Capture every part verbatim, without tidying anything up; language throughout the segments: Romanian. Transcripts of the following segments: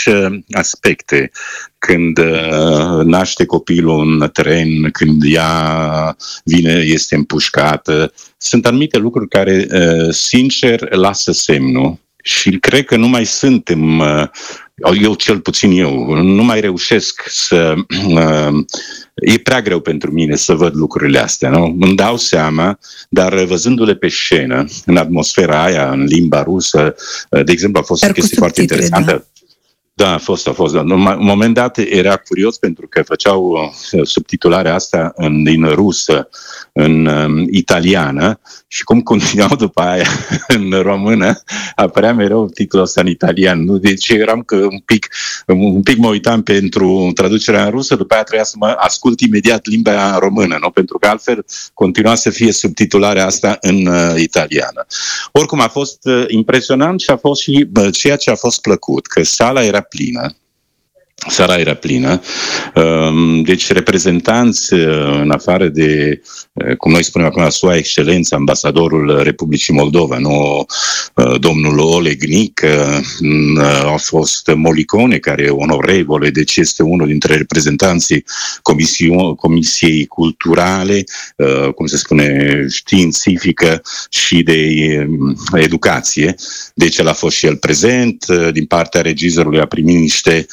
aspecte. Când uh, naște copilul în teren, când ea vine, este împușcată, sunt anumite lucruri care, uh, sincer, lasă semnul. Și cred că nu mai suntem, uh, eu cel puțin eu, nu mai reușesc să... Uh, e prea greu pentru mine să văd lucrurile astea, nu? Îmi dau seama, dar văzându-le pe scenă, în atmosfera aia, în limba rusă, uh, de exemplu, a fost o chestie foarte interesantă. Da. Da, a fost, a fost. Da. În un moment dat era curios pentru că făceau subtitularea asta în, din rusă în um, italiană și cum continuau după aia în română, apărea mereu titlul ăsta în italian. Nu? Deci eram că un pic, un pic mă uitam pentru traducerea în rusă, după aia trebuia să mă ascult imediat limba română, nu? Pentru că altfel continua să fie subtitularea asta în uh, italiană. Oricum a fost uh, impresionant și a fost și uh, ceea ce a fost plăcut, că sala era plină. Sala era plină. Deci reprezentanți, în afară de, cum noi spunem acum, Sua Excelență, ambasadorul Republicii Moldova, nu domnul Olegnic, au fost Molicone, care e onorevole, deci este unul dintre reprezentanții Comisiei Culturale, cum se spune, științifică și de educație. Deci el a fost și el prezent. Din partea regizorului a primit niște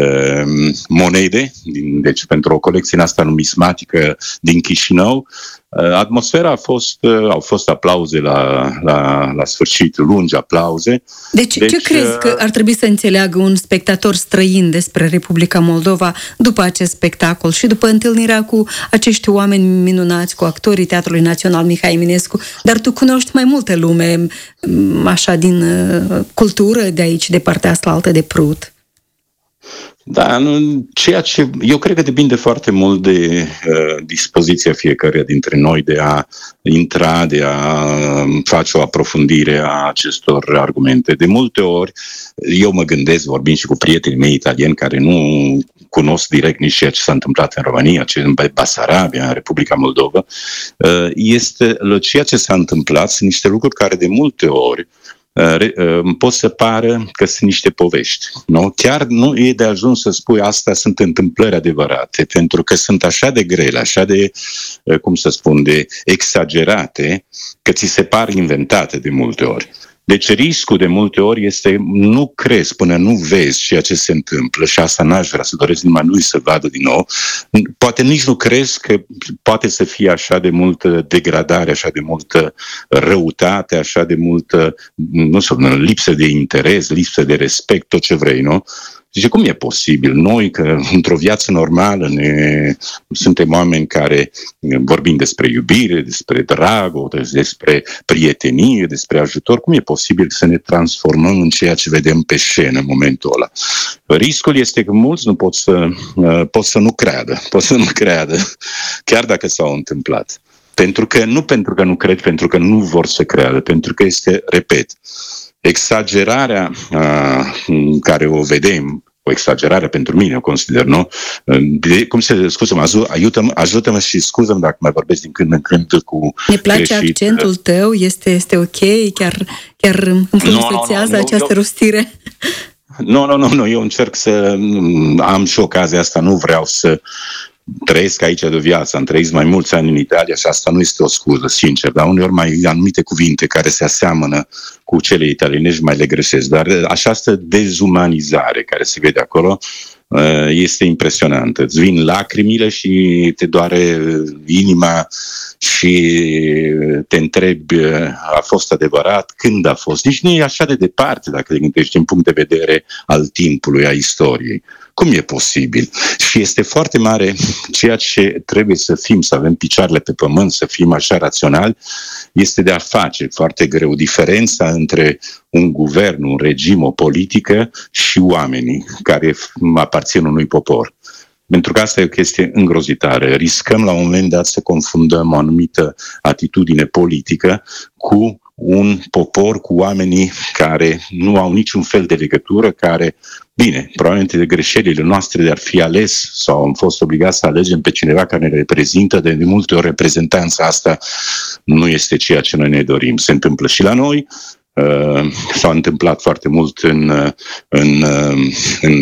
monede, deci pentru o colecție în asta numismatică din Chișinău. Atmosfera a fost, au fost aplauze la, la, la sfârșit, lungi aplauze. Deci, deci ce crezi că ar trebui să înțeleagă un spectator străin despre Republica Moldova după acest spectacol și după întâlnirea cu acești oameni minunați, cu actorii Teatrului Național Mihai Eminescu? Dar tu cunoști mai multe lume, așa, din cultură, de aici, de partea asta altă de Prut. Da, nu, ceea ce eu cred că depinde foarte mult de uh, dispoziția fiecăruia dintre noi de a intra, de a face o aprofundire a acestor argumente. De multe ori, eu mă gândesc, vorbind și cu prietenii mei italieni care nu cunosc direct nici ceea ce s-a întâmplat în România, ce în Basarabia, în Republica Moldova, uh, este ceea ce s-a întâmplat, sunt niște lucruri care de multe ori pot să pară că sunt niște povești. Nu? Chiar nu e de ajuns să spui asta sunt întâmplări adevărate, pentru că sunt așa de grele, așa de, cum să spun, de exagerate, că ți se par inventate de multe ori. Deci riscul de multe ori este nu crezi până nu vezi ceea ce se întâmplă și asta n-aș vrea să doresc nimănui să vadă din nou. Poate nici nu crezi că poate să fie așa de multă degradare, așa de multă răutate, așa de multă, nu știu, lipsă de interes, lipsă de respect, tot ce vrei, nu? Zice, cum e posibil? Noi, că într-o viață normală ne, suntem oameni care vorbim despre iubire, despre dragoste, despre prietenie, despre ajutor, cum e posibil să ne transformăm în ceea ce vedem pe scenă în momentul ăla? Riscul este că mulți nu pot să, pot să nu creadă, pot să nu creadă, chiar dacă s-au întâmplat. Pentru că, nu pentru că nu cred, pentru că nu vor să creadă, pentru că este, repet, exagerarea uh, care o vedem, o exagerare pentru mine, o consider, nu? De, cum se, scuză-mă, ajută-mă, ajută-mă și scuză-mă dacă mai vorbesc din când în când cu... Ne place greșit. Accentul tău, este, este ok, chiar, chiar înfrumusețează no, no, no, această no, rostire. Nu, nu, nu, nu, eu încerc să am și ocazia asta, nu vreau să trăiesc aici de viață, am trăit mai mulți ani în Italia și asta nu este o scuză, sincer, dar uneori mai anumite cuvinte care se aseamănă cu cele italienești mai le greșesc, dar această dezumanizare care se vede acolo este impresionantă. Îți vin lacrimile și te doare inima și te întrebi, a fost adevărat? Când a fost? Nici nu e așa de departe, dacă te gândești din punct de vedere al timpului, a istoriei. Cum e posibil? Și este foarte mare ceea ce trebuie să fim, să avem picioarele pe pământ, să fim așa raționali, este de a face foarte greu diferența între un guvern, un regim, o politică și oamenii care aparțin unui popor. Pentru că asta e o chestie îngrozitoare. Riscăm la un moment dat să confundăm o anumită atitudine politică cu un popor, cu oamenii care nu au niciun fel de legătură, care, bine, probabilmente de greșelile noastre de ar fi ales sau am fost obligați să alegem pe cineva care ne reprezintă, de multe ori reprezentanța asta nu este ceea ce noi ne dorim. Se întâmplă și la noi, uh, s-a întâmplat foarte mult în, în, în